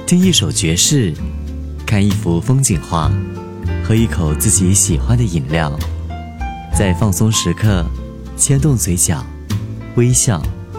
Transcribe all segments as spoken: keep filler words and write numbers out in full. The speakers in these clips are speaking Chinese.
听一首爵士，看一幅风景画，喝一口自己喜欢的饮料，在放松时刻牵动嘴角微笑。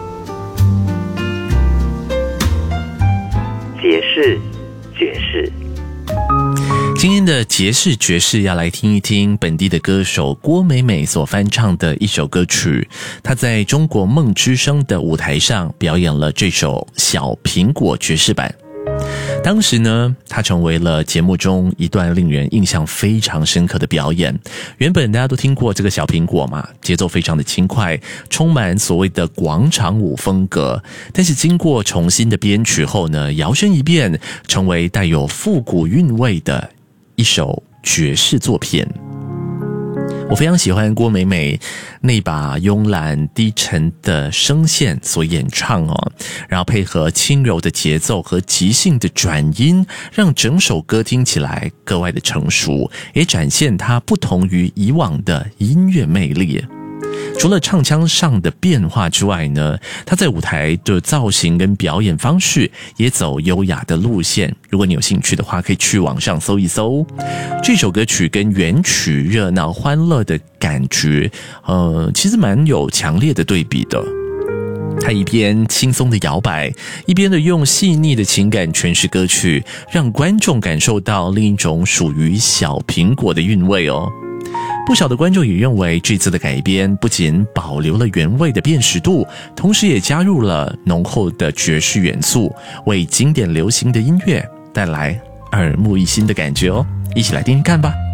爵士爵士， 今天的爵士爵士要来听一听本地的歌手郭美美所翻唱的一首歌曲。她在中国梦之声的舞台上表演了这首小苹果爵士版。当时呢，她成为了节目中一段令人印象非常深刻的表演。原本大家都听过这个小苹果嘛，节奏非常的轻快，充满所谓的广场舞风格，但是经过重新的编曲后呢，摇身一变成为带有复古韵味的一首爵士作品。我非常喜欢郭美美那把慵懒低沉的声线所演唱哦，然后配合轻柔的节奏和即兴的转音，让整首歌听起来格外的成熟，也展现它不同于以往的音乐魅力。除了唱腔上的变化之外呢，他在舞台的造型跟表演方式也走优雅的路线。如果你有兴趣的话，可以去网上搜一搜。这首歌曲跟原曲热闹欢乐的感觉，呃，其实蛮有强烈的对比的。他一边轻松的摇摆，一边的用细腻的情感诠释歌曲，让观众感受到另一种属于小苹果的韵味哦。不少的观众也认为这次的改编不仅保留了原味的辨识度，同时也加入了浓厚的爵士元素，为经典流行的音乐带来耳目一新的感觉哦。一起来听听看吧。